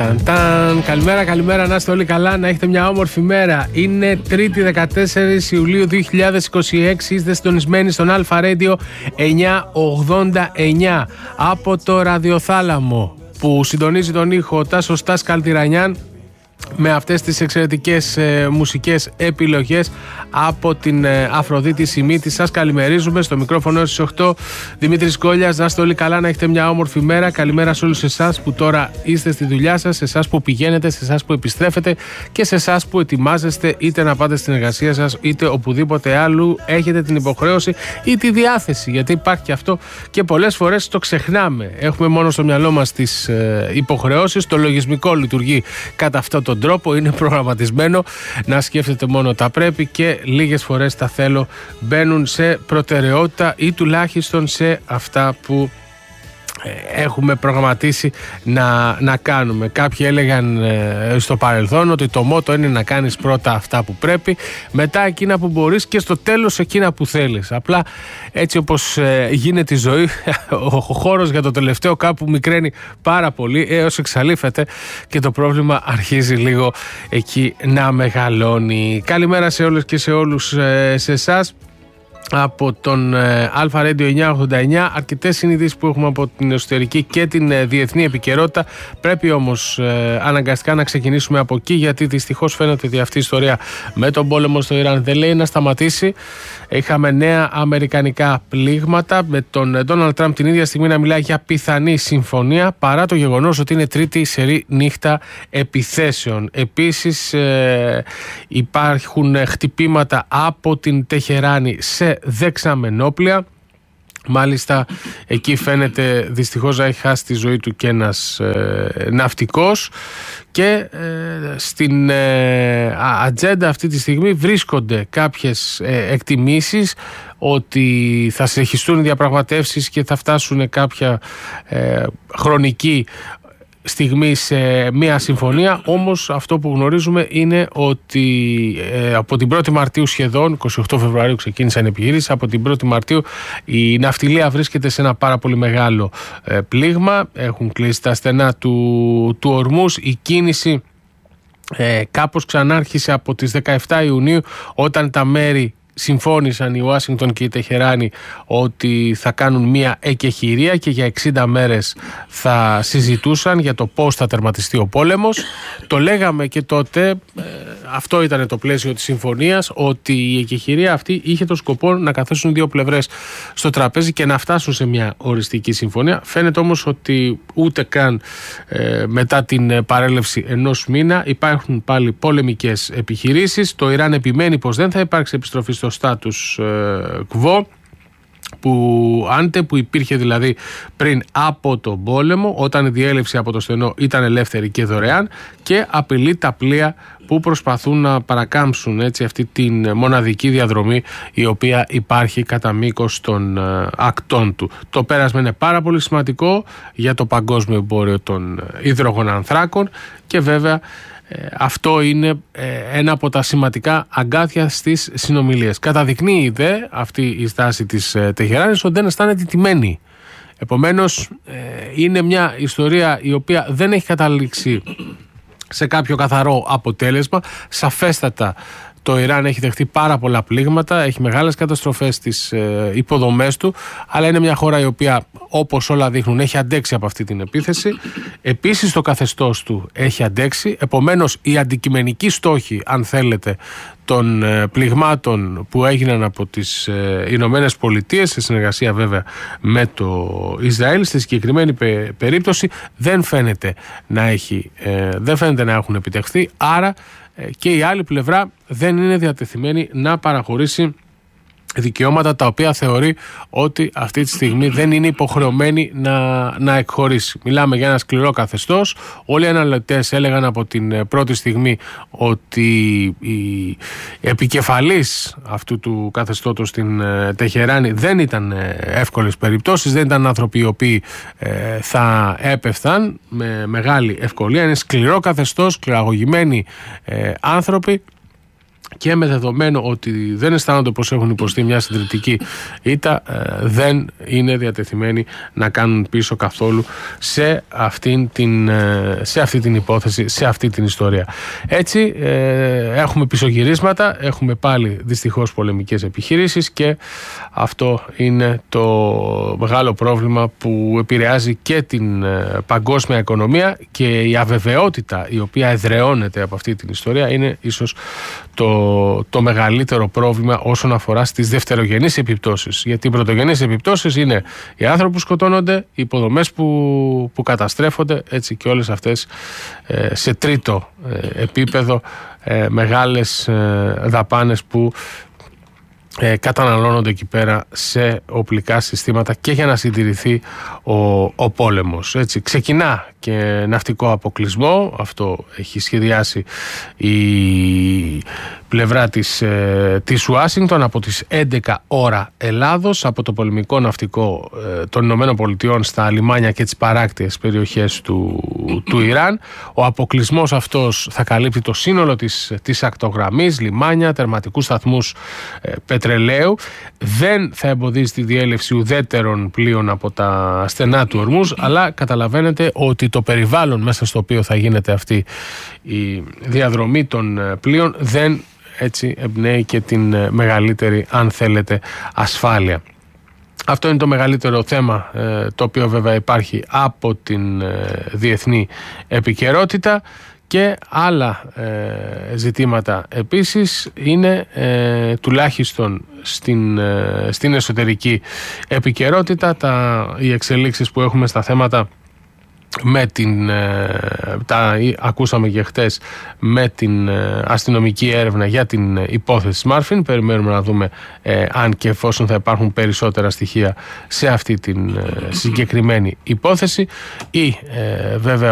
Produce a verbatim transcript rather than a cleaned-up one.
ταν, ταν. Καλημέρα, καλημέρα, να είστε όλοι καλά, να έχετε μια όμορφη μέρα. Είναι Τρίτη δεκατέσσερις Ιουλίου δύο χιλιάδες είκοσι έξι. Είστε συντονισμένοι στον Αλφα Radio εννιακόσια ογδόντα εννιά από το ραδιοθάλαμο που συντονίζει τον ήχο ο Τάσος Τας Καλτιρανιάν, με αυτές τις εξαιρετικές ε, μουσικές επιλογές από την ε, Αφροδίτη Σιμίτη. Σας καλημερίζουμε στο μικρόφωνο στις οκτώ. Δημήτρης Κόλιας, να είστε όλοι καλά, να έχετε μια όμορφη μέρα. Καλημέρα σε όλους εσάς που τώρα είστε στη δουλειά σας, σε εσάς που πηγαίνετε, σε εσάς που επιστρέφετε και σε εσάς που ετοιμάζεστε είτε να πάτε στην εργασία σας είτε οπουδήποτε άλλου έχετε την υποχρέωση ή τη διάθεση, γιατί υπάρχει και αυτό και πολλές φορές το ξεχνάμε. Έχουμε μόνο στο μυαλό μας τις ε, υποχρεώσεις, το λογισμικό λειτουργεί κατά αυτό τον τρόπο, είναι προγραμματισμένο να σκέφτεται μόνο τα πρέπει και λίγες φορές τα θέλω μπαίνουν σε προτεραιότητα ή τουλάχιστον σε αυτά που έχουμε προγραμματίσει να, να κάνουμε. Κάποιοι έλεγαν ε, στο παρελθόν ότι το μότο είναι να κάνεις πρώτα αυτά που πρέπει, μετά εκείνα που μπορείς και στο τέλος εκείνα που θέλεις. Απλά έτσι όπως ε, γίνεται η ζωή, ο χώρος για το τελευταίο κάπου μικραίνει πάρα πολύ έως εξαλείφεται και το πρόβλημα αρχίζει λίγο εκεί να μεγαλώνει. Καλημέρα σε όλες και σε όλους ε, σε εσάς από τον ε, Αλφα Radio εννιακόσια ογδόντα εννιά. Αρκετές συνειδήσεις που έχουμε από την εσωτερική και την ε, διεθνή επικαιρότητα. Πρέπει όμως ε, αναγκαστικά να ξεκινήσουμε από εκεί, γιατί δυστυχώς φαίνεται ότι αυτή η ιστορία με τον πόλεμο στο Ιράν δεν λέει να σταματήσει. Είχαμε νέα αμερικανικά πλήγματα, με τον Ντόναλντ Τραμπ την ίδια στιγμή να μιλάει για πιθανή συμφωνία, παρά το γεγονός ότι είναι τρίτη σερή νύχτα επιθέσεων. Επίσης ε, υπάρχουν χτυπήματα από την Τεχεράνη σε δεξαμενόπλια. Μάλιστα εκεί φαίνεται δυστυχώς να έχει χάσει τη ζωή του και ένας ε, ναυτικός και ε, στην ε, ατζέντα αυτή τη στιγμή βρίσκονται κάποιες ε, εκτιμήσεις ότι θα συνεχιστούν οι διαπραγματεύσεις και θα φτάσουν κάποια ε, χρονική στιγμή σε μια συμφωνία. Όμως αυτό που γνωρίζουμε είναι ότι ε, από την πρώτη Μαρτίου σχεδόν, είκοσι οκτώ Φεβρουαρίου ξεκίνησαν οι επιχειρήσεις, από την πρώτη Μαρτίου η ναυτιλία βρίσκεται σε ένα πάρα πολύ μεγάλο ε, πλήγμα. Έχουν κλείσει τα στενά του, του Ορμούς. Η κίνηση ε, κάπως ξανάρχισε από τις δεκαεφτά Ιουνίου, όταν τα μέρη συμφώνησαν, η Ουάσιγκτον και η Τεχεράνη, ότι θα κάνουν μία εκεχηρία και για εξήντα μέρες θα συζητούσαν για το πώς θα τερματιστεί ο πόλεμος. Το λέγαμε και τότε, ε, αυτό ήταν το πλαίσιο της συμφωνίας, ότι η εκεχηρία αυτή είχε το σκοπό να καθίσουν δύο πλευρές στο τραπέζι και να φτάσουν σε μια οριστική συμφωνία. Φαίνεται όμως ότι ούτε καν ε, μετά την παρέλευση ενός μήνα υπάρχουν πάλι πολεμικές επιχειρήσεις. Το Ιράν επιμένει πως δεν θα υπάρξει επιστροφή στο status quo που άντε που υπήρχε δηλαδή πριν από τον πόλεμο, όταν η διέλευση από το στενό ήταν ελεύθερη και δωρεάν, και απειλεί τα πλοία που προσπαθούν να παρακάμψουν έτσι αυτή την μοναδική διαδρομή η οποία υπάρχει κατά μήκος των ακτών του. Το πέρασμα είναι πάρα πολύ σημαντικό για το παγκόσμιο εμπόριο των υδρογονανθράκων και βέβαια αυτό είναι ένα από τα σημαντικά αγκάθια στις συνομιλίες. Καταδεικνύει δε αυτή η στάση της Τεχεράνης ότι δεν αισθάνεται τιμένη. Επομένως είναι μια ιστορία η οποία δεν έχει καταλήξει σε κάποιο καθαρό αποτέλεσμα. Σαφέστατα το Ιράν έχει δεχτεί πάρα πολλά πλήγματα, έχει μεγάλες καταστροφές στις ε, υποδομές του, αλλά είναι μια χώρα η οποία, όπως όλα δείχνουν, έχει αντέξει από αυτή την επίθεση. Επίσης το καθεστώς του έχει αντέξει, επομένως οι αντικειμενικοί στόχοι, αν θέλετε, των ε, πληγμάτων που έγιναν από τις ε, Ηνωμένες Πολιτείες, σε συνεργασία βέβαια με το Ισραήλ, στη συγκεκριμένη πε, περίπτωση δεν φαίνεται να, έχει, ε, δεν φαίνεται να έχουν επιτευχθεί, άρα και η άλλη πλευρά δεν είναι διατεθειμένη να παραχωρήσει δικαιώματα τα οποία θεωρεί ότι αυτή τη στιγμή δεν είναι υποχρεωμένη να, να εκχωρήσει. Μιλάμε για ένα σκληρό καθεστώς. Όλοι οι αναλυτές έλεγαν από την πρώτη στιγμή ότι η επικεφαλής αυτού του καθεστώτος στην Τεχεράνη δεν ήταν εύκολες περιπτώσεις, δεν ήταν άνθρωποι οι οποίοι ε, θα έπεφταν με μεγάλη ευκολία. Είναι σκληρό καθεστώς, σκληραγωγημένοι ε, άνθρωποι. και με δεδομένο ότι δεν αισθάνονται πως έχουν υποστεί μια συντριπτική ήττα, δεν είναι διατεθειμένοι να κάνουν πίσω καθόλου σε, αυτήν την, σε αυτή την υπόθεση, σε αυτή την ιστορία. Έτσι έχουμε πισωγυρίσματα, έχουμε πάλι δυστυχώς πολεμικές επιχειρήσεις και αυτό είναι το μεγάλο πρόβλημα που επηρεάζει και την παγκόσμια οικονομία, και η αβεβαιότητα η οποία εδραιώνεται από αυτή την ιστορία είναι ίσως το το μεγαλύτερο πρόβλημα όσον αφορά στις δευτερογενείς επιπτώσεις. Γιατί οι πρωτογενείς επιπτώσεις είναι οι άνθρωποι που σκοτώνονται, οι υποδομές που, που καταστρέφονται, έτσι, και όλες αυτές ε, σε τρίτο ε, επίπεδο ε, μεγάλες ε, δαπάνες που Ε, καταναλώνονται εκεί πέρα σε οπλικά συστήματα και για να συντηρηθεί ο, ο πόλεμος. Έτσι, ξεκινά και ναυτικό αποκλεισμό, αυτό έχει σχεδιάσει η πλευρά της, ε, της Ουάσιγκτον από τις έντεκα ώρα Ελλάδος, από το πολεμικό ναυτικό ε, των Ηνωμένων Πολιτειών στα λιμάνια και τις παράκτιες περιοχές του, του Ιράν. Ο αποκλεισμός αυτός θα καλύπτει το σύνολο της, της ακτογραμμής, λιμάνια, τερματικούς σταθμούς ε, πετρελαίου. Δεν θα εμποδίζει τη διέλευση ουδέτερων πλοίων από τα στενά του Ορμούζ, αλλά καταλαβαίνετε ότι το περιβάλλον μέσα στο οποίο θα γίνεται αυτή η διαδρομή των πλοίων δεν έτσι εμπνέει και την μεγαλύτερη, αν θέλετε, ασφάλεια. Αυτό είναι το μεγαλύτερο θέμα, το οποίο βέβαια υπάρχει από την διεθνή επικαιρότητα. Και άλλα ε, ζητήματα επίσης είναι ε, τουλάχιστον στην, ε, στην εσωτερική επικαιρότητα τα, οι εξελίξεις που έχουμε στα θέματα με την, ε, τα ακούσαμε και χτες, με την ε, αστυνομική έρευνα για την υπόθεση Smurfin. Περιμένουμε να δούμε ε, αν και εφόσον θα υπάρχουν περισσότερα στοιχεία σε αυτή την ε, συγκεκριμένη υπόθεση, ή ε, βέβαια